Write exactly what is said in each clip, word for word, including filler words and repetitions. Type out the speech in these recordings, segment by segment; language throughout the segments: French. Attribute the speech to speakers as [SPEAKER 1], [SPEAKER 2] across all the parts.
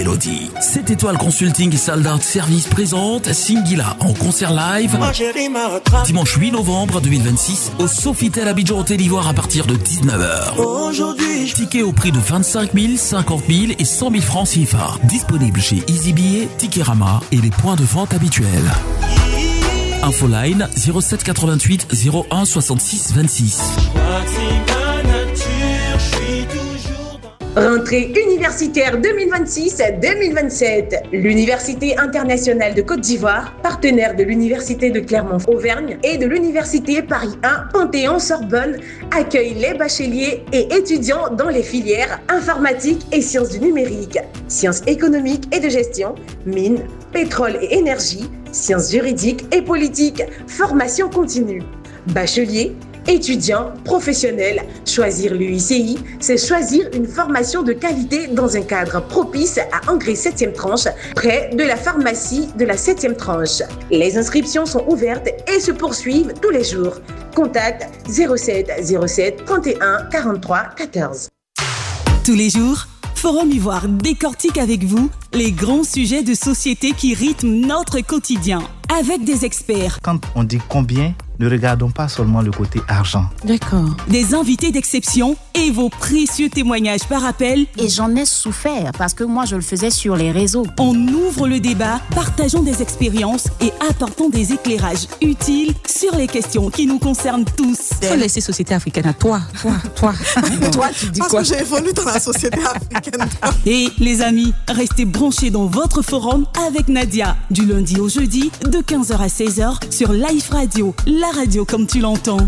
[SPEAKER 1] mélodies. sept étoiles Consulting et Sold Out Service présente Singila en concert live dimanche huit novembre deux mille vingt-six au Sofitel Abidjan Hôtel Ivoire à partir de dix-neuf heures. Aujourd'hui, tickets au prix de vingt-cinq mille, cinquante mille et cent mille francs C F A. Disponible chez EasyBillet, Ticketama et les points de vente habituels. Infoline zéro sept quatre-vingt-huit zéro un soixante-six vingt-six.
[SPEAKER 2] Rentrée universitaire deux mille vingt-six deux mille vingt-sept. L'Université internationale de Côte d'Ivoire, partenaire de l'Université de Clermont-Auvergne et de l'Université Paris un Panthéon-Sorbonne, accueille les bacheliers et étudiants dans les filières informatique et sciences du numérique, sciences économiques et de gestion, mines, pétrole et énergie, sciences juridiques et politiques, formation continue. Bacheliers, étudiants, professionnels, choisir l'U I C I, c'est choisir une formation de qualité dans un cadre propice à Engrais septième tranche, près de la pharmacie de la septième tranche. Les inscriptions sont ouvertes et se poursuivent tous les jours. Contact zéro sept zéro sept trente et un quarante-trois quatorze.
[SPEAKER 3] Tous les jours, Forum Ivoire décortique avec vous les grands sujets de société qui rythment notre quotidien. Avec des experts.
[SPEAKER 4] Quand on dit combien, ne regardons pas seulement le côté argent.
[SPEAKER 3] D'accord. Des invités d'exception et vos précieux témoignages par appel.
[SPEAKER 5] Et j'en ai souffert parce que moi je le faisais sur les réseaux.
[SPEAKER 3] On ouvre le débat, partageons des expériences et apportons des éclairages utiles sur les questions qui nous concernent tous.
[SPEAKER 6] Il faut laisser société africaine à toi. Toi, toi.
[SPEAKER 5] Toi, tu dis
[SPEAKER 7] parce
[SPEAKER 5] quoi?
[SPEAKER 7] Parce que j'ai évolué dans la société africaine.
[SPEAKER 3] Et les amis, restez branchés dans votre forum avec Nadia, du lundi au jeudi, de quinze heures à seize heures sur Life Radio, la radio comme tu l'entends.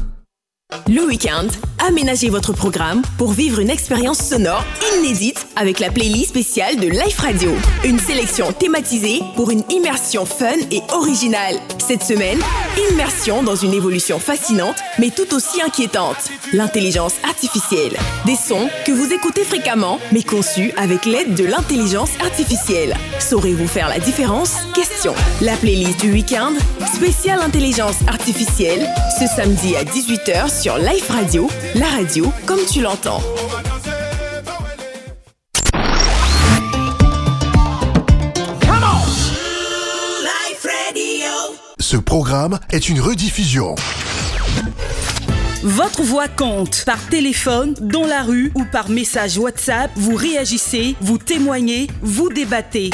[SPEAKER 8] Le week-end, aménagez votre programme pour vivre une expérience sonore inédite avec la playlist spéciale de Life Radio. Une sélection thématisée pour une immersion fun et originale. Cette semaine, immersion dans une évolution fascinante mais tout aussi inquiétante. L'intelligence artificielle. Des sons que vous écoutez fréquemment mais conçus avec l'aide de l'intelligence artificielle. Saurez-vous faire la différence? Question. La playlist du week-end, spéciale intelligence artificielle, ce samedi à dix-huit heures sur Life Radio, la radio comme tu l'entends.
[SPEAKER 9] Ce programme est une rediffusion.
[SPEAKER 3] Votre voix compte. Par téléphone, dans la rue ou par message WhatsApp, vous réagissez, vous témoignez, vous débattez.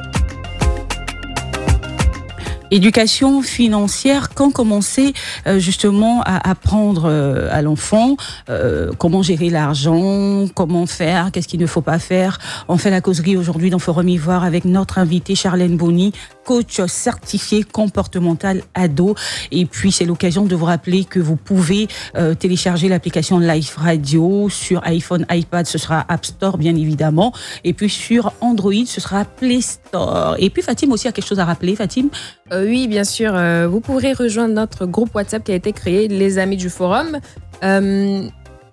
[SPEAKER 3] Éducation financière, quand commencer euh, justement à apprendre euh, à l'enfant euh, comment gérer l'argent, comment faire, qu'est-ce qu'il ne faut pas faire. On fait la causerie aujourd'hui dans Forum Ivoire avec notre invitée Charlène Bonny, coach certifié comportemental ado. Et puis c'est l'occasion de vous rappeler que vous pouvez euh, télécharger l'application Life Radio sur iPhone, iPad, ce sera App Store bien évidemment. Et puis sur Android, ce sera Play Store. Et puis Fatim aussi a quelque chose à rappeler, Fatim.
[SPEAKER 10] Euh, oui, bien sûr. Euh, vous pourrez rejoindre notre groupe WhatsApp qui a été créé, les Amis du Forum. Euh,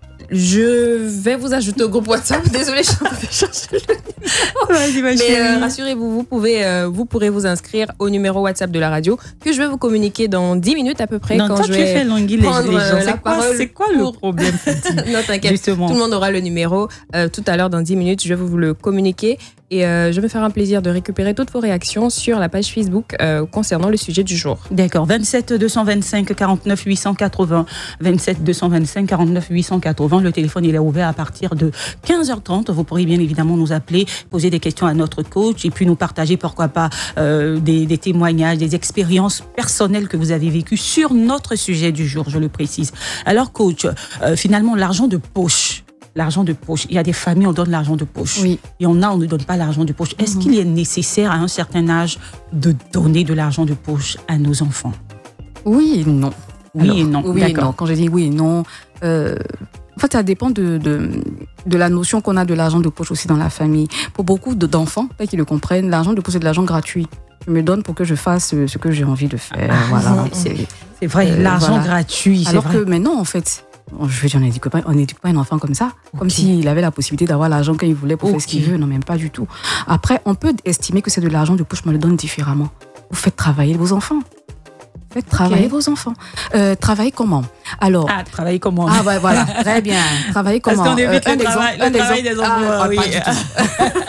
[SPEAKER 10] je vais vous ajouter au groupe WhatsApp. Désolée, je suis en train de chercher le numéro.
[SPEAKER 3] Vas-y, ma
[SPEAKER 10] Mais euh, rassurez-vous, vous, pouvez, euh, vous pourrez vous inscrire au numéro WhatsApp de la radio que je vais vous communiquer dans dix minutes à peu près.
[SPEAKER 3] Non,
[SPEAKER 10] quand
[SPEAKER 3] toi,
[SPEAKER 10] je
[SPEAKER 3] tu
[SPEAKER 10] vais
[SPEAKER 3] fais languir les, les gens.
[SPEAKER 10] C'est quoi,
[SPEAKER 3] c'est quoi le problème, Fatim?
[SPEAKER 10] Non, t'inquiète.
[SPEAKER 3] Justement.
[SPEAKER 10] Tout le monde aura le numéro euh, tout à l'heure dans dix minutes. Je vais vous le communiquer. Et euh, je vais me faire un plaisir de récupérer toutes vos réactions sur la page Facebook euh, concernant le sujet du jour.
[SPEAKER 3] D'accord. vingt-sept deux cent vingt-cinq quarante-neuf huit cent quatre-vingts. vingt-sept deux cent vingt-cinq quarante-neuf huit cent quatre-vingts. Le téléphone, il est ouvert à partir de quinze heures trente. Vous pourrez bien évidemment nous appeler, poser des questions à notre coach et puis nous partager, pourquoi pas, euh, des, des témoignages, des expériences personnelles que vous avez vécues sur notre sujet du jour, je le précise. Alors, coach, euh, finalement, l'argent de poche. L'argent de poche. Il y a des familles, on donne l'argent de poche.
[SPEAKER 10] Oui.
[SPEAKER 3] Il y en a, on ne donne pas l'argent de poche. Est-ce mmh. qu'il est nécessaire à un certain âge de donner de l'argent de poche à nos enfants?
[SPEAKER 6] Oui et non.
[SPEAKER 3] Oui
[SPEAKER 6] Alors,
[SPEAKER 3] et non.
[SPEAKER 6] Oui
[SPEAKER 3] D'accord.
[SPEAKER 6] et non. Quand je dis oui et non, euh, en fait, ça dépend de, de, de la notion qu'on a de l'argent de poche aussi dans la famille. Pour beaucoup d'enfants, qui le comprennent, l'argent de poche, c'est de l'argent gratuit. Je me donne pour que je fasse ce que j'ai envie de faire. Ah, voilà.
[SPEAKER 3] C'est, c'est vrai, euh, l'argent voilà. gratuit. C'est
[SPEAKER 6] Alors
[SPEAKER 3] vrai.
[SPEAKER 6] que maintenant, en fait, je veux dire, on n'éduque pas, on n'éduque pas un enfant comme ça, okay. Comme s'il avait la possibilité d'avoir l'argent quand il voulait pour okay. faire ce qu'il veut. Non, même pas du tout. Après, on peut estimer que c'est de l'argent de poche, mais on le donne différemment. Vous faites travailler vos enfants. Faites travailler okay. vos enfants. Euh, travailler comment? Alors.
[SPEAKER 3] Ah, travailler comment?
[SPEAKER 6] Ah, ouais, voilà. Très bien. Travailler comment?
[SPEAKER 3] Parce qu'on évite
[SPEAKER 6] euh,
[SPEAKER 3] le, travail, exemple, le travail des enfants.
[SPEAKER 6] Ah,
[SPEAKER 3] oui.
[SPEAKER 6] Pas du tout.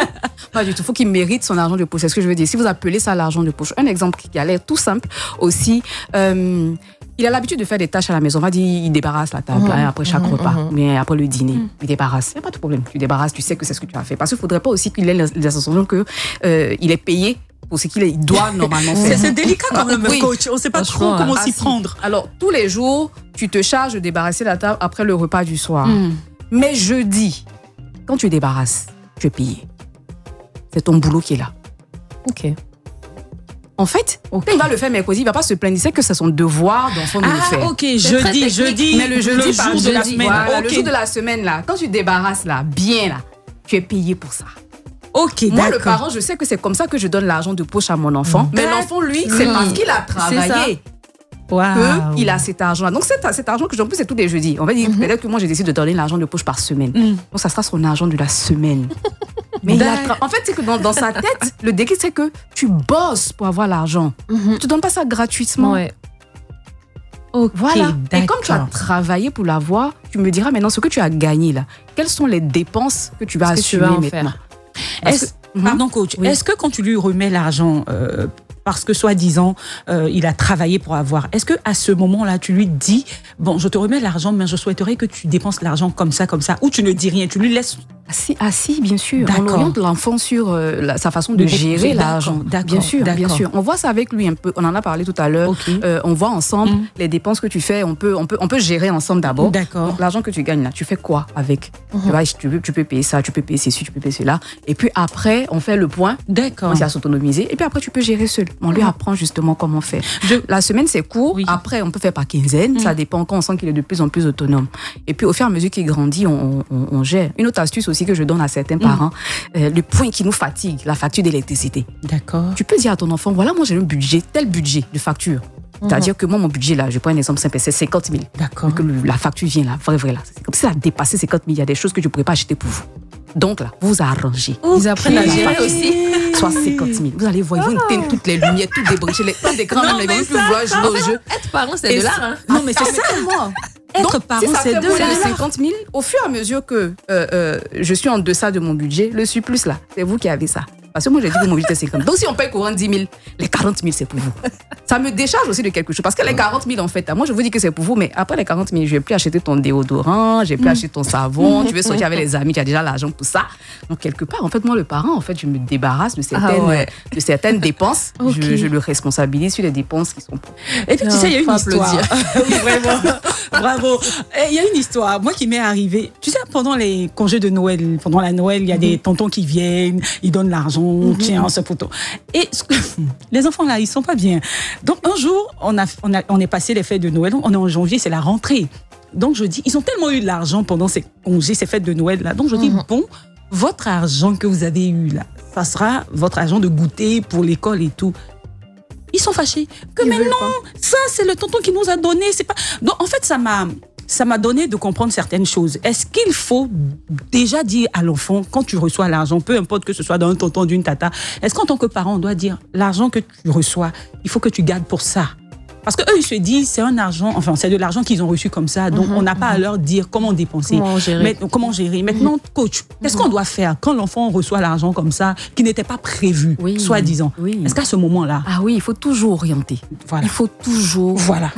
[SPEAKER 6] Pas du tout. Il faut qu'il mérite son argent de poche. C'est ce que je veux dire. Si vous appelez ça l'argent de poche, un exemple qui a l'air tout simple aussi. Euh, il a l'habitude de faire des tâches à la maison. On va dire, il débarrasse la table mmh, hein, après chaque mmh, repas, mmh. mais après le dîner, mmh. il débarrasse. Il n'y a pas de problème. Tu débarrasses, tu sais que c'est ce que tu as fait. Parce qu'il ne faudrait pas aussi qu'il ait la sensation qu'il euh, est payé pour ce qu'il doit normalement faire.
[SPEAKER 3] C'est délicat quand même, oui. coach. On ne sait pas trop comment s'y prendre.
[SPEAKER 6] Alors, tous les jours, tu te charges de débarrasser la table après le repas du soir. Mmh. Mais jeudi, quand tu débarrasses, tu es payé. C'est ton boulot qui est là.
[SPEAKER 10] Ok.
[SPEAKER 6] En fait, okay. il va le faire mercredi, il ne va pas se plaindre. Il sait que c'est son devoir d'enfant de
[SPEAKER 3] ah,
[SPEAKER 6] le faire.
[SPEAKER 3] ok, jeudi, jeudi.
[SPEAKER 6] Mais le jeudi,
[SPEAKER 3] le
[SPEAKER 6] par
[SPEAKER 3] jour
[SPEAKER 6] jeudi,
[SPEAKER 3] de la semaine.
[SPEAKER 6] Voilà,
[SPEAKER 3] okay.
[SPEAKER 6] Le jour de la semaine, là, quand tu débarrasses, là, bien, là, tu es payé pour ça.
[SPEAKER 3] Ok,
[SPEAKER 6] Moi,
[SPEAKER 3] d'accord.
[SPEAKER 6] le parent, je sais que c'est comme ça que je donne l'argent de poche à mon enfant. Mais l'enfant, lui, c'est
[SPEAKER 10] oui.
[SPEAKER 6] parce qu'il a travaillé.
[SPEAKER 3] Wow.
[SPEAKER 6] qu'il a cet argent-là. Donc, cet, cet argent que je donne, c'est tous les jeudis. On va dire, mm-hmm. peut-être que moi, j'ai décidé de donner l'argent de poche par semaine. Mm. Donc, ça sera son argent de la semaine. Mais il a tra- en fait, c'est que dans, dans sa tête, le déclic, c'est que tu bosses pour avoir l'argent. Mm-hmm. Tu ne donnes pas ça gratuitement.
[SPEAKER 10] Ouais.
[SPEAKER 3] Okay,
[SPEAKER 6] voilà.
[SPEAKER 3] D'accord.
[SPEAKER 6] Et comme tu as travaillé pour l'avoir, tu me diras maintenant ce que tu as gagné là. Quelles sont les dépenses que tu vas
[SPEAKER 10] Est-ce
[SPEAKER 6] assumer
[SPEAKER 10] que tu vas en
[SPEAKER 6] maintenant
[SPEAKER 10] faire?
[SPEAKER 3] Est-ce, que, pardon, coach. Oui. Est-ce que quand tu lui remets l'argent, euh, parce que soi-disant, euh, il a travaillé pour avoir, est-ce que à ce moment-là, tu lui dis, bon, je te remets l'argent, mais je souhaiterais que tu dépenses l'argent comme ça, comme ça, ou tu ne dis rien, tu lui laisses.
[SPEAKER 6] Ah si, ah si, bien sûr. D'accord. On oriente l'enfant sur euh, la, sa façon de gérer d'accord, l'argent.
[SPEAKER 3] D'accord,
[SPEAKER 6] bien sûr, d'accord. bien sûr. On voit ça avec lui un peu. On en a parlé tout à l'heure. Okay. Euh, on voit ensemble mmh. les dépenses que tu fais. On peut, on peut, on peut gérer ensemble d'abord.
[SPEAKER 3] D'accord.
[SPEAKER 6] Donc, l'argent que tu gagnes là, tu fais quoi avec mmh. tu, vois, tu, peux, tu peux payer ça, tu peux payer ceci, tu peux payer cela. Et puis après, on fait le point.
[SPEAKER 3] D'accord.
[SPEAKER 6] On s'est à s'autonomiser. Et puis après, tu peux gérer seul. On lui mmh. apprend justement comment faire. Je... La semaine, c'est court. Oui. Après, on peut faire par quinzaine. Mmh. Ça dépend quand on sent qu'il est de plus en plus autonome. Et puis, au fur et à mesure qu'il grandit, on, on, on gère. Une autre astuce aussi que je donne à certains parents, mmh. euh, le point qui nous fatigue, la facture d'électricité.
[SPEAKER 3] D'accord.
[SPEAKER 6] Tu peux dire à ton enfant, voilà, moi j'ai un budget, tel budget de facture. Mmh. C'est-à-dire que moi, mon budget là, je prends un exemple simple, c'est cinquante mille.
[SPEAKER 3] D'accord.
[SPEAKER 6] Que le, la facture vient là, vrai, vrai là. C'est comme si ça a dépassé cinquante mille, il y a des choses que je ne pourrais pas acheter pour vous. Donc là, vous arrangez.
[SPEAKER 10] Okay. Ils apprennent à gérer aussi.
[SPEAKER 6] Soit cinquante mille. Vous allez voir, ils vont éteindre toutes les lumières, tout débrancher, les temps d'écran, même, ils vont plus vouloir jouer au jeu.
[SPEAKER 10] Être parent, c'est de l'art. Hein.
[SPEAKER 6] Non, mais c'est ça, moi.
[SPEAKER 3] Être
[SPEAKER 6] Donc,
[SPEAKER 3] parent,
[SPEAKER 6] si ça
[SPEAKER 3] c'est
[SPEAKER 6] fait
[SPEAKER 3] de
[SPEAKER 6] moins
[SPEAKER 3] l'art.
[SPEAKER 6] de cinquante mille, au fur et à mesure que euh, euh, je suis en deçà de mon budget, le surplus là, c'est vous qui avez ça. Parce que moi, j'ai dit que mon budget, c'est cinquante. Donc, si on paye courant dix mille, les quarante mille, c'est pour vous. Ça me décharge aussi de quelque chose. Parce que les quarante mille, en fait, moi, je vous dis que c'est pour vous, mais après les quarante mille, je ne vais plus acheter ton déodorant, je ne vais plus mmh. acheter ton savon, tu veux sortir avec les amis, tu as déjà l'argent pour ça. Donc, quelque part, en fait, moi, le parent, en fait, je me débarrasse de certaines, ah ouais. de certaines dépenses. Okay. Je, je le responsabilise sur les dépenses qui sont pour.
[SPEAKER 3] Et puis, tu sais, il y a une histoire. Oui, vraiment. Bravo. Il y a une histoire, moi, qui m'est arrivée. Tu sais, pendant les congés de Noël, pendant la Noël, il y a mmh. des tontons qui viennent, ils donnent l'argent. Mmh. Tiens, ce photo. Et les enfants là, ils sont pas bien. Donc un jour, on a, on a, on est passé les fêtes de Noël. On est en janvier, c'est la rentrée. Donc je dis, ils ont tellement eu de l'argent pendant ces congés, ces fêtes de Noël là. Donc je dis, mmh. bon, votre argent que vous avez eu là, ça sera votre argent de goûter pour l'école et tout. Ils sont fâchés. Que ils mais non, pas. Ça c'est le tonton qui nous a donné. C'est pas. Donc en fait, ça m'a. Ça m'a donné de comprendre certaines choses. Est-ce qu'il faut déjà dire à l'enfant, quand tu reçois l'argent, peu importe que ce soit d'un tonton, d'une tata, est-ce qu'en tant que parent, on doit dire, l'argent que tu reçois, il faut que tu gardes pour ça? Parce qu'eux, ils se disent, c'est un argent, enfin, c'est de l'argent qu'ils ont reçu comme ça, donc mm-hmm, on n'a pas mm-hmm. à leur dire comment dépenser.
[SPEAKER 10] Comment gérer.
[SPEAKER 3] Mais, comment gérer. Maintenant, mm-hmm. coach, qu'est-ce qu'on doit faire quand l'enfant reçoit l'argent comme ça, qui n'était pas prévu, oui, soi-disant?
[SPEAKER 6] Oui.
[SPEAKER 3] Est-ce qu'à ce moment-là...
[SPEAKER 6] Ah oui, il faut toujours orienter. Voilà. Il faut toujours...
[SPEAKER 3] Voilà.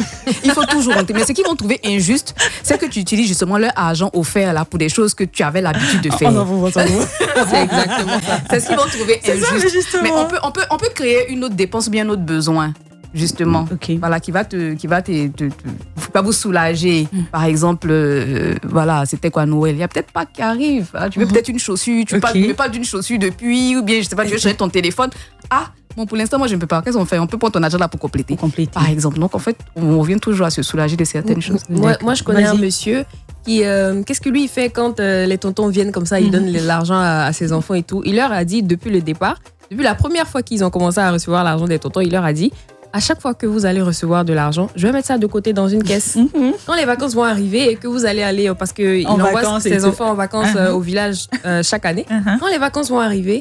[SPEAKER 6] Il faut toujours orienter. Mais ce qu'ils vont trouver injuste, c'est que tu utilises justement leur argent offert là pour des choses que tu avais l'habitude de faire.
[SPEAKER 3] Oh non, vous, ça vous.
[SPEAKER 6] C'est exactement ça. C'est ce qu'ils vont trouver injuste.
[SPEAKER 3] Ça, mais,
[SPEAKER 6] mais on peut, on, peut, on peut créer une autre dépense ou bien un autre besoin. Justement,
[SPEAKER 3] okay.
[SPEAKER 6] voilà, qui va te, qui va te, te, te pas vous soulager. Mm. Par exemple, euh, voilà, c'était quoi Noël? Il y a peut-être pas qui arrive. Hein, tu veux mm-hmm. peut-être une chaussure, tu okay. veux pas d'une chaussure depuis, ou bien je sais pas, tu veux changer ton téléphone. Ah, bon, pour l'instant, moi je ne peux pas. Qu'est-ce qu'on fait? On peut prendre ton argent là pour compléter.
[SPEAKER 3] Pour compléter.
[SPEAKER 6] Par exemple. Donc en fait, on revient toujours à se soulager de certaines mm-hmm. choses.
[SPEAKER 10] Moi, moi, je connais Vas-y. un monsieur qui, euh, qu'est-ce que lui il fait quand euh, les tontons viennent comme ça, il mm-hmm. donne l'argent à, à ses enfants et tout. Il leur a dit depuis le départ, depuis la première fois qu'ils ont commencé à recevoir l'argent des tontons, il leur a dit. À chaque fois que vous allez recevoir de l'argent, je vais mettre ça de côté dans une caisse. Mm-hmm. Quand les vacances vont arriver et que vous allez aller, parce qu'il envoie ses enfants en vacances uh-huh. euh, au village euh, chaque année, uh-huh. quand les vacances vont arriver,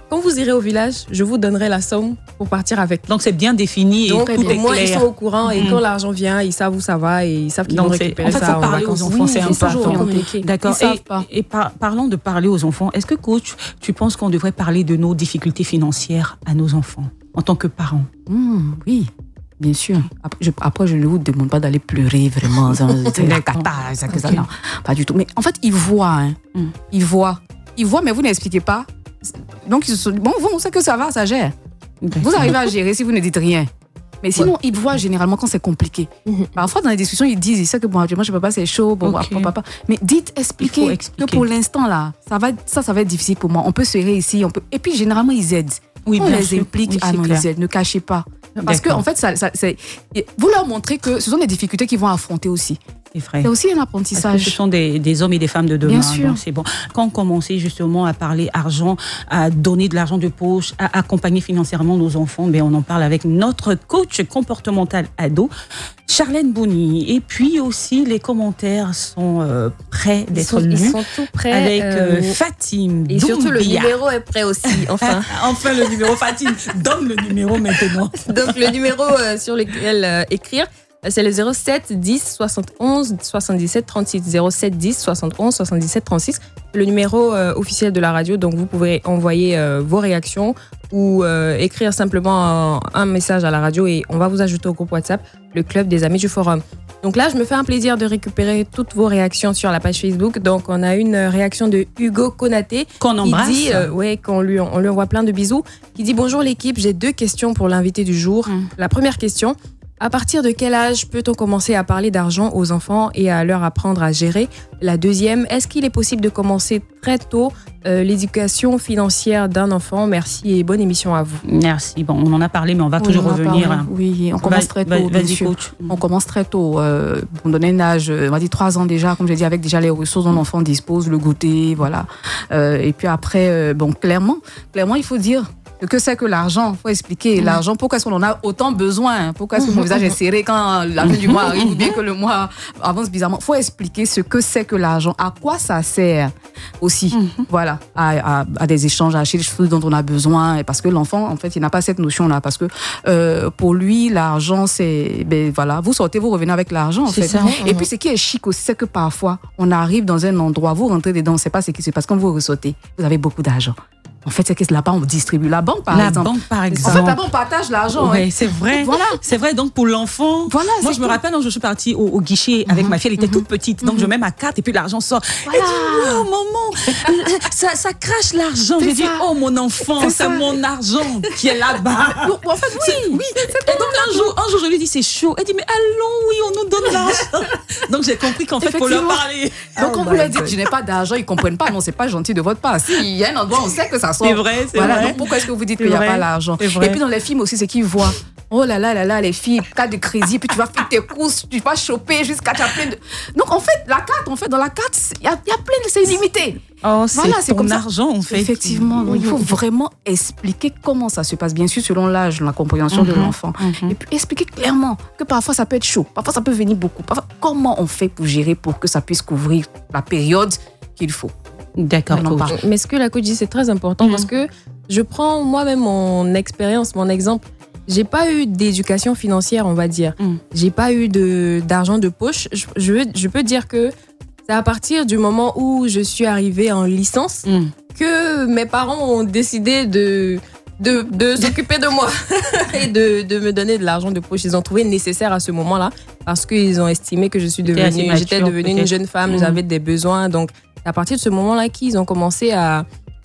[SPEAKER 10] quand vous irez au village, je vous donnerai la somme pour partir avec.
[SPEAKER 3] Donc c'est bien défini.
[SPEAKER 10] Donc
[SPEAKER 3] et tout
[SPEAKER 10] au
[SPEAKER 3] est
[SPEAKER 10] moins
[SPEAKER 3] clair.
[SPEAKER 10] ils sont au courant et
[SPEAKER 3] Mhm.
[SPEAKER 10] quand l'argent vient, ils savent où ça va et ils savent qu'ils
[SPEAKER 3] Donc
[SPEAKER 10] vont
[SPEAKER 3] c'est-
[SPEAKER 10] récupérer
[SPEAKER 3] en fait,
[SPEAKER 10] ça
[SPEAKER 3] faut parler
[SPEAKER 10] vacances.
[SPEAKER 3] aux enfants,
[SPEAKER 10] Oui,
[SPEAKER 3] c'est
[SPEAKER 10] c'est toujours
[SPEAKER 3] important.
[SPEAKER 10] compliqué.
[SPEAKER 3] D'accord.
[SPEAKER 6] Ils savent
[SPEAKER 3] Et,
[SPEAKER 6] pas.
[SPEAKER 3] et par- parlons de parler aux enfants. Est-ce que, coach, tu penses qu'on devrait parler de nos difficultés financières à nos enfants en tant que parents?
[SPEAKER 6] Mmh, oui, bien sûr. Après je, après, je ne vous demande pas d'aller pleurer vraiment. ça, c'est la cata, ça, que ça, non, pas du tout. Mais en fait, ils voient. Hein.
[SPEAKER 3] Mm.
[SPEAKER 6] Ils voient. Ils voient, mais vous n'expliquez pas. Donc, ils se sont dit, bon, vous, on sait que ça va, ça gère. Vous arrivez à gérer si vous ne dites rien. Mais sinon, ouais. ils voient généralement quand c'est compliqué. Mm-hmm. Parfois, dans les discussions, ils disent, ils savent que bon, actuellement, je peux pas, c'est chaud, bon, okay. papa. Mais dites, expliquez, expliquer que pour l'instant, là, ça, va, ça, ça va être difficile pour moi. On peut serrer ici. On peut... Et puis, généralement, ils aident. Oui, on les sûr. implique. Oui, ah non, ils aident. Ne cachez pas. Parce qu'en en fait, ça, ça, c'est... vous leur montrez que ce sont des difficultés qu'ils vont affronter aussi.
[SPEAKER 3] C'est vrai.
[SPEAKER 6] C'est aussi un apprentissage.
[SPEAKER 3] Parce que ce sont des, des hommes et des femmes de demain.
[SPEAKER 6] Bien sûr.
[SPEAKER 3] Donc c'est bon. Quand on commençait justement à parler argent, à donner de l'argent de poche, à accompagner financièrement nos enfants, ben on en parle avec notre coach comportemental ado, Charlène Bonny. Et puis aussi, les commentaires sont euh, prêts d'être lus.
[SPEAKER 10] Ils sont tout prêts.
[SPEAKER 3] Avec euh, Fatim
[SPEAKER 10] Et
[SPEAKER 3] Doumbia.
[SPEAKER 10] Surtout, le numéro est prêt aussi. Enfin,
[SPEAKER 3] enfin le numéro. Fatim, donne le numéro maintenant.
[SPEAKER 10] Donc, le numéro euh, sur lequel euh, écrire, c'est le zéro sept dix soixante-onze soixante-dix-sept trente-six. zéro sept dix soixante-onze soixante-dix-sept trente-six. Le numéro euh, officiel de la radio. Donc, vous pouvez envoyer euh, vos réactions ou euh, écrire simplement un, un message à la radio et on va vous ajouter au groupe WhatsApp, le club des amis du forum. Donc là, je me fais un plaisir de récupérer toutes vos réactions sur la page Facebook. Donc, on a une réaction de Hugo Konaté.
[SPEAKER 3] Qu'on embrasse.
[SPEAKER 10] Qui dit, euh, ouais, qu'on lui, on lui envoie plein de bisous. Qui dit, bonjour l'équipe, j'ai deux questions pour l'invité du jour. Mmh. La première question, à partir de quel âge peut-on commencer à parler d'argent aux enfants et à leur apprendre à gérer? La deuxième, est-ce qu'il est possible de commencer très tôt euh, l'éducation financière d'un enfant? Merci et bonne émission à vous.
[SPEAKER 3] Merci. Bon, on en a parlé, mais on va
[SPEAKER 6] oui,
[SPEAKER 3] toujours
[SPEAKER 6] on
[SPEAKER 3] revenir.
[SPEAKER 6] Hein. Oui, on commence très tôt.
[SPEAKER 3] Vas-y, coach.
[SPEAKER 6] On commence très tôt. Euh, on donne un âge, on va dire trois ans déjà, comme je dis, avec déjà les ressources dont l'enfant dispose, le goûter, voilà. Euh, et puis après, euh, bon, clairement, clairement, il faut dire. Que c'est que l'argent? Il faut expliquer. Mmh. L'argent, pourquoi est-ce qu'on en a autant besoin? Pourquoi est-ce que mon visage est serré quand la fin du mois arrive ou bien que le mois avance bizarrement? Il faut expliquer ce que c'est que l'argent, à quoi ça sert aussi. Mmh. Voilà, à, à, à des échanges, à acheter des choses dont on a besoin. Parce que l'enfant, en fait, il n'a pas cette notion-là. Parce que euh, pour lui, l'argent, c'est... Ben, voilà, vous sortez, vous revenez avec l'argent, en fait. Ça. Et mmh. puis, ce qui est chic aussi, c'est que parfois, on arrive dans un endroit, vous rentrez dedans, on ne sait pas ce qui se passe. Quand vous ressortez, vous avez beaucoup d'argent. En fait, c'est que là-bas, on distribue. La banque, par
[SPEAKER 3] la
[SPEAKER 6] exemple.
[SPEAKER 3] La banque, par exemple.
[SPEAKER 6] En fait, là-bas, on partage l'argent.
[SPEAKER 3] Oui,
[SPEAKER 6] hein.
[SPEAKER 3] c'est vrai.
[SPEAKER 6] Voilà.
[SPEAKER 3] C'est vrai. Donc, pour l'enfant,
[SPEAKER 6] voilà,
[SPEAKER 3] moi, je me rappelle, quand je suis partie au, au guichet avec mm-hmm. ma fille, elle était mm-hmm. toute petite. Donc, mm-hmm. je mets ma carte et puis l'argent sort. Voilà. Elle dit, wow, maman, ça, ça crache l'argent. J'ai dit, oh, mon enfant, c'est, c'est mon argent qui est là-bas.
[SPEAKER 6] En fait, oui.
[SPEAKER 3] C'est, oui. C'est et donc, un jour, un jour, je lui dis, c'est chaud. Elle dit, mais allons, oui, on nous donne l'argent. Donc, j'ai compris qu'en fait, il faut leur parler.
[SPEAKER 6] Donc, quand oh vous leur dites, je n'ai pas d'argent, ils ne comprennent pas. Non, c'est pas gentil de votre part. S'il y a un endroit, on sait que ça sort.
[SPEAKER 3] C'est vrai, c'est
[SPEAKER 6] voilà.
[SPEAKER 3] vrai.
[SPEAKER 6] Donc pourquoi est-ce que vous dites qu'il n'y a pas l'argent? Et puis dans les films aussi, c'est qu'ils voient. Oh là là là là, les filles, cas de crédit, puis tu vas faire tes courses, tu vas choper jusqu'à tu as plein de. Donc en fait, la carte, en fait, dans la carte, il y, y a plein de. C'est illimité.
[SPEAKER 3] Oh, c'est, voilà, c'est ton comme argent, en fait.
[SPEAKER 6] Effectivement. Donc, il faut vraiment expliquer comment ça se passe. Bien sûr, selon l'âge, la compréhension mm-hmm. de l'enfant. Mm-hmm. Et puis expliquer clairement que parfois ça peut être chaud, parfois ça peut venir beaucoup. Parfois, comment on fait pour gérer pour que ça puisse couvrir la période qu'il faut.
[SPEAKER 3] D'accord.
[SPEAKER 10] Mais ce que la coach dit, c'est très important mm-hmm. parce que je prends moi-même mon expérience, mon exemple. J'ai pas eu d'éducation financière, on va dire. Mm. J'ai pas eu de, d'argent de poche. Je, je, je peux dire que c'est à partir du moment où je suis arrivée en licence mm. que mes parents ont décidé de, de, de s'occuper de moi et de, de me donner de l'argent de poche. Ils ont trouvé nécessaire à ce moment-là parce qu'ils ont estimé que je suis devenue, mature, j'étais devenue peut-être. une jeune femme, mm. j'avais des besoins. Donc, c'est à partir de ce moment-là qu'ils ont commencé à,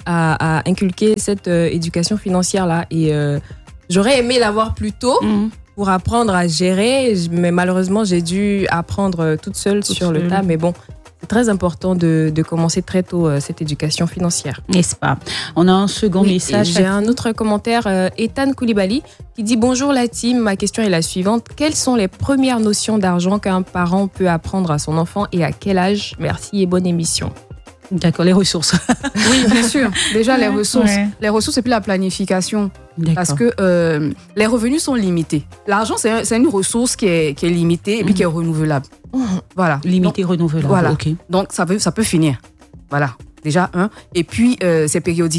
[SPEAKER 10] à, à inculquer cette euh, éducation financière-là. Et euh, j'aurais aimé l'avoir plus tôt mm. pour apprendre à gérer, mais malheureusement, j'ai dû apprendre toute seule toute sur seule. le tas. Mais bon, c'est très important de, de commencer très tôt euh, cette éducation financière.
[SPEAKER 3] N'est-ce pas? On a un second oui, message.
[SPEAKER 10] J'ai un autre commentaire, euh, Ethan Koulibaly, qui dit « Bonjour la team, ma question est la suivante. Quelles sont les premières notions d'argent qu'un parent peut apprendre à son enfant et à quel âge? Merci et bonne émission. »
[SPEAKER 3] D'accord, les ressources.
[SPEAKER 6] Oui, bien sûr. Déjà, les ressources. Ouais. Les ressources et puis la planification. D'accord. Parce que euh, les revenus sont limités. L'argent, c'est, un, c'est une ressource qui est, qui est limitée et puis mmh. qui est renouvelable. Mmh. Voilà.
[SPEAKER 3] Limitée, renouvelable.
[SPEAKER 6] Voilà.
[SPEAKER 3] Okay.
[SPEAKER 6] Donc, ça peut, ça peut finir. Voilà. Déjà, un. Et puis, euh, c'est périodique.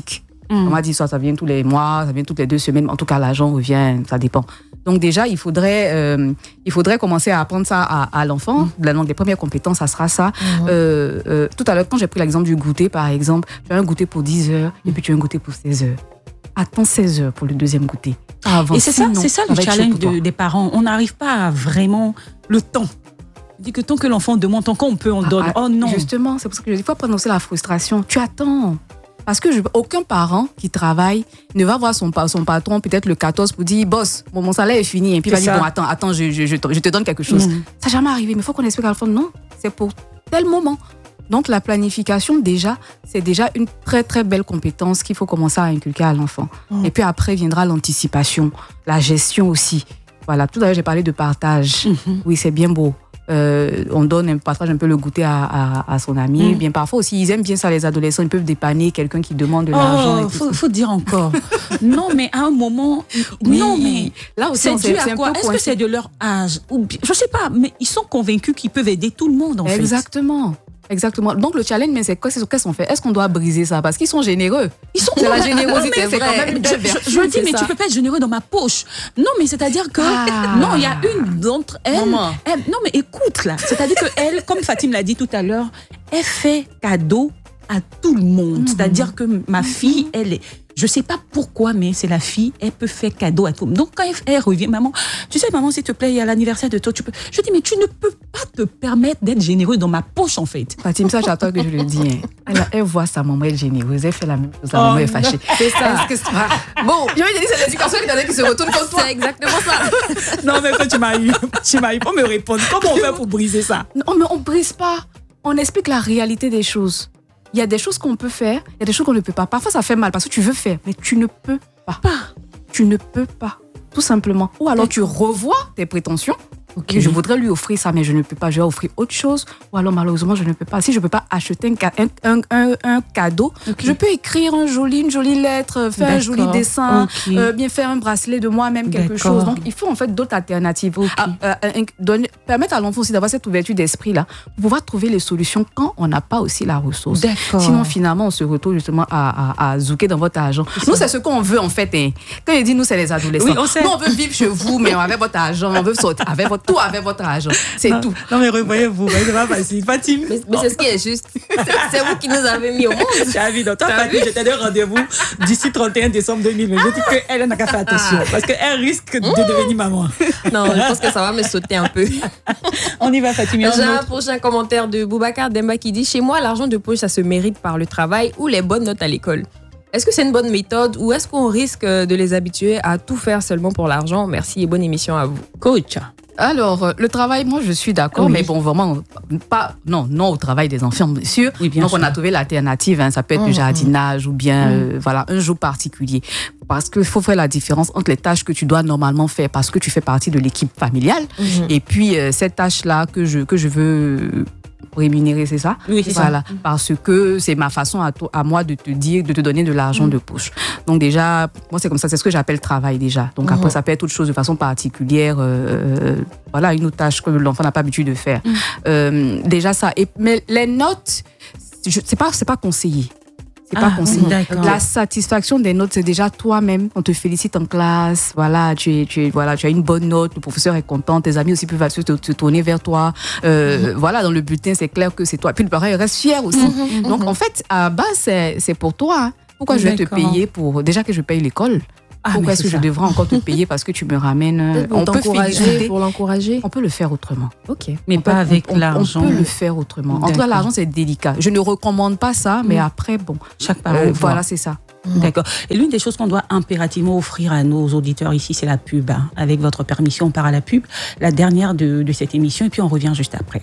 [SPEAKER 6] On m'a dit soit ça vient tous les mois, ça vient toutes les deux semaines. En tout cas, l'argent revient, ça dépend. Donc déjà, il faudrait, euh, il faudrait commencer à apprendre ça à, à l'enfant. Mmh. Donc des premières compétences, ça sera ça. Mmh. Euh, euh, tout à l'heure, quand j'ai pris l'exemple du goûter, par exemple, tu as un goûter pour dix heures et puis tu as un goûter pour seize heures. Attends seize heures pour le deuxième goûter.
[SPEAKER 3] Avant, et c'est ça, c'est ça le challenge de, des parents. On n'arrive pas à vraiment le temps. On dit que tant que l'enfant demande, tant qu'on peut, on donne. Ah, oh non.
[SPEAKER 6] Justement, c'est pour ça que je dis, il faut apprendre aussi la frustration. Tu attends. Parce que je, aucun parent qui travaille ne va voir son, son patron peut-être le quatorze pour dire boss, bon, mon salaire est fini. Et puis il va dire bon, attends, attends, je, je, je, te, je te donne quelque chose. Mmh. Ça n'a jamais arrivé, mais il faut qu'on explique à l'enfant non, c'est pour tel moment. Donc la planification, déjà, c'est déjà une très très belle compétence qu'il faut commencer à inculquer à l'enfant. Mmh. Et puis après viendra l'anticipation, la gestion aussi. Voilà, tout à l'heure j'ai parlé de partage. Mmh. Oui, c'est bien beau. Euh, on donne un partage un peu le goûter à, à, à son ami. Mmh. Bien parfois aussi, ils aiment bien ça, les adolescents. Ils peuvent dépanner quelqu'un qui demande de
[SPEAKER 3] oh,
[SPEAKER 6] l'argent. Il
[SPEAKER 3] faut, faut dire encore. Non, mais à un moment,
[SPEAKER 6] oui.
[SPEAKER 3] non, mais
[SPEAKER 6] là aussi,
[SPEAKER 3] c'est dû à quoi? Est-ce que c'est de leur âge ou bien, je sais pas, mais ils sont convaincus qu'ils peuvent aider tout le monde en
[SPEAKER 6] Exactement.
[SPEAKER 3] fait.
[SPEAKER 6] Exactement. Exactement. Donc le challenge, mais c'est quoi? C'est qu'est-ce qu'on fait? Est-ce qu'on doit briser ça? Parce qu'ils sont généreux.
[SPEAKER 3] Ils sont
[SPEAKER 6] c'est la générosité, c'est quand même une
[SPEAKER 3] je, je, je dis, mais ça. Tu peux pas être généreux dans ma poche. Non, mais c'est-à-dire que ah. non, il y a une d'entre elles. Elle, non, mais écoute là. C'est-à-dire que elle, comme Fatim l'a dit tout à l'heure, elle fait cadeau à tout le monde. Mm-hmm. C'est-à-dire que ma fille, elle est. Je sais pas pourquoi, mais c'est la fille, elle peut faire cadeau à tout le monde. Donc quand elle, elle revient, maman, tu sais, maman, s'il te plaît, il y a l'anniversaire de toi, tu peux. Je dis, mais tu ne peux pas te permettre d'être généreux dans ma poche, en fait.
[SPEAKER 6] Fatim, ça, j'attends que je le dise. Hein. Elle, elle voit sa maman être généreuse, elle fait la même chose, sa oh, maman est fâchée.
[SPEAKER 10] C'est ça.
[SPEAKER 6] Que bon, je vais dire, c'est l'éducation qui se retourne contre toi.
[SPEAKER 10] C'est exactement ça.
[SPEAKER 3] Non, mais toi, tu m'as eu. Tu m'as eu. Faut me répondre. Comment on fait pour briser ça?
[SPEAKER 6] Non, mais on brise pas. On explique la réalité des choses. Il y a des choses qu'on peut faire, il y a des choses qu'on ne peut pas. Parfois, ça fait mal parce que tu veux faire, mais tu ne peux pas.
[SPEAKER 3] Pas.
[SPEAKER 6] Tu ne peux pas, tout simplement. Ou alors, tu revois tes prétentions. Okay. Je voudrais lui offrir ça, mais je ne peux pas. Je vais offrir autre chose. Ou alors, malheureusement, je ne peux pas. Si je ne peux pas acheter un, un, un, un cadeau, okay. je peux écrire un joli, une jolie lettre, faire D'accord. un joli dessin, okay. euh, bien faire un bracelet de moi-même, quelque D'accord. chose. Donc, il faut en fait d'autres alternatives. Okay. À, à, à, donner, permettre à l'enfant aussi d'avoir cette ouverture d'esprit-là pour pouvoir trouver les solutions quand on n'a pas aussi la ressource.
[SPEAKER 3] D'accord.
[SPEAKER 6] Sinon, finalement, on se retrouve justement à, à, à zouker dans votre argent. C'est nous, c'est ce qu'on veut en fait. Hein. Quand il dit nous, c'est les adolescents.
[SPEAKER 3] Oui, on sait.
[SPEAKER 6] Nous, on veut vivre chez vous, mais avec votre argent. On veut sortir avec votre tout avec votre argent. C'est
[SPEAKER 3] non,
[SPEAKER 6] tout.
[SPEAKER 3] Non, mais revoyez-vous, c'est pas facile. Fatim.
[SPEAKER 10] Mais, mais c'est ce qui est juste. C'est, c'est vous qui nous avez mis au monde.
[SPEAKER 3] C'est évident. Toi, Fatim, j'étais de rendez-vous d'ici trente et un décembre deux mille vingt. Je dis qu'elle n'a qu'à faire attention. Parce qu'elle risque de devenir maman.
[SPEAKER 10] Non, je pense que ça va me sauter un peu.
[SPEAKER 3] On y va, Fatim.
[SPEAKER 10] J'ai un prochain commentaire de Boubacar Demba qui dit: chez moi, l'argent de poche, ça se mérite par le travail ou les bonnes notes à l'école. Est-ce que c'est une bonne méthode ou est-ce qu'on risque de les habituer à tout faire seulement pour l'argent? Merci et bonne émission à vous.
[SPEAKER 3] Coach.
[SPEAKER 6] Alors, le travail, moi, je suis d'accord, oui. mais bon, vraiment, pas, non, non au travail des enfants, bien sûr. Oui, bien Donc, sûr. On a trouvé l'alternative, hein, ça peut être mmh, le jardinage mmh. ou bien, mmh. euh, voilà, un jour particulier. Parce qu'il faut faire la différence entre les tâches que tu dois normalement faire parce que tu fais partie de l'équipe familiale mmh. et puis euh, cette tâche-là que je, que je veux rémunérer, c'est ça?
[SPEAKER 3] Oui, c'est
[SPEAKER 6] voilà,
[SPEAKER 3] ça.
[SPEAKER 6] Parce que c'est ma façon à, to- à moi de te dire, de te donner de l'argent mmh. de poche. Donc déjà, moi c'est comme ça, c'est ce que j'appelle travail déjà. Donc mmh. après, ça peut être autre chose de façon particulière, euh, voilà, une autre tâche que l'enfant n'a pas l'habitude de faire. Mmh. Euh, déjà ça. Et, mais les notes, je, c'est pas, c'est pas conseillé. C'est pas ah, conseillé. D'accord. La satisfaction des notes, c'est déjà toi-même. On te félicite en classe. Voilà, tu, es, tu, es, voilà, tu as une bonne note. Le professeur est content. Tes amis aussi peuvent se, te tourner vers toi. Euh, mm-hmm. Voilà, dans le bulletin, c'est clair que c'est toi. Puis le parent, il reste fier aussi. Mm-hmm. Donc, en fait, à la base, c'est, c'est pour toi. Hein. Pourquoi je vais D'accord. te payer pour... Déjà que je paye l'école. Ah, pourquoi est-ce que ça. je devrais encore te payer parce que tu me ramènes?
[SPEAKER 10] On peut féliciter pour l'encourager.
[SPEAKER 6] On peut le faire autrement.
[SPEAKER 10] Ok.
[SPEAKER 3] Mais on pas peut, avec
[SPEAKER 6] on,
[SPEAKER 3] l'argent.
[SPEAKER 6] On peut le faire autrement. En tout cas, l'argent c'est délicat. Je ne recommande pas ça, mais mmh. après bon,
[SPEAKER 3] chaque parent.
[SPEAKER 6] Euh, voilà, c'est ça.
[SPEAKER 3] Mmh. D'accord. Et l'une des choses qu'on doit impérativement offrir à nos auditeurs ici, c'est la pub. Hein. Avec votre permission, on part à la pub. La dernière de, de cette émission, et puis on revient juste après.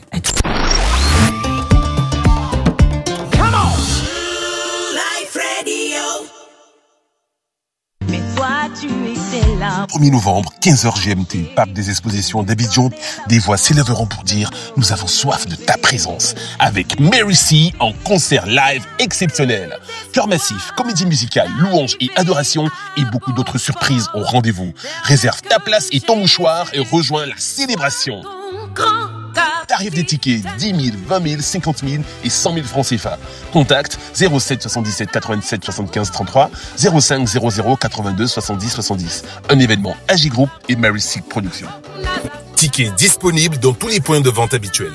[SPEAKER 11] premier novembre, quinze heures G M T, pape des expositions d'Abidjan, des voix s'élèveront pour dire « Nous avons soif de ta présence » avec Mary C en concert live exceptionnel. Chœur massif, comédie musicale, louange et adoration et beaucoup d'autres surprises au rendez-vous. Réserve ta place et ton mouchoir et rejoins la célébration. Tarif Tarif des tickets dix mille, vingt mille, cinquante mille et cent mille francs C F A. Contact zéro sept soixante-dix-sept quatre-vingt-sept soixante-quinze trente-trois, zéro cinq zéro zéro quatre-vingt-deux soixante-dix soixante-dix. Un événement A J Group et Mary C Productions.
[SPEAKER 12] Tickets disponibles dans tous les points de vente habituels.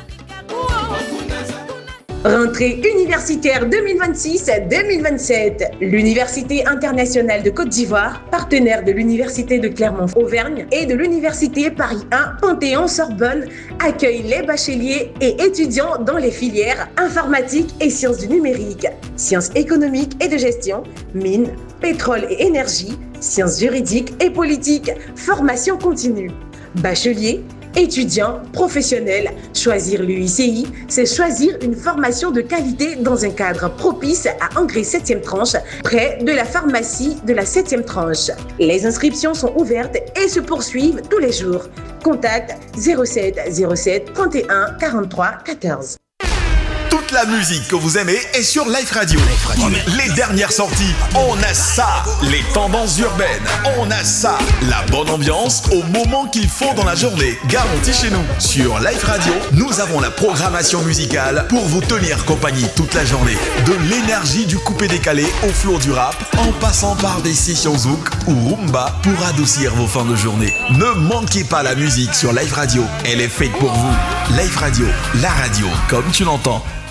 [SPEAKER 2] Rentrée universitaire deux mille vingt-six deux mille vingt-sept. L'Université internationale de Côte d'Ivoire, partenaire de l'Université de Clermont-Auvergne et de l'Université Paris un Panthéon-Sorbonne, accueille les bacheliers et étudiants dans les filières informatique et sciences du numérique, sciences économiques et de gestion, mines, pétrole et énergie, sciences juridiques et politiques, formation continue. Bacheliers, étudiants, professionnels, choisir l'U I C I, c'est choisir une formation de qualité dans un cadre propice à Engrais septième tranche, près de la pharmacie de la septième tranche. Les inscriptions sont ouvertes et se poursuivent tous les jours. Contact zéro sept zéro sept trente et un quarante-trois quatorze.
[SPEAKER 13] Toute la musique que vous aimez est sur Life Radio. Les dernières sorties, on a ça. Les tendances urbaines, on a ça. La bonne ambiance au moment qu'il faut dans la journée. Garantie chez nous. Sur Life Radio, nous avons la programmation musicale pour vous tenir compagnie toute la journée. De l'énergie du coupé-décalé au flow du rap, en passant par des sessions zouk ou rumba pour adoucir vos fins de journée. Ne manquez pas la musique sur Life Radio. Elle est faite pour vous. Life Radio, la radio comme tu l'entends.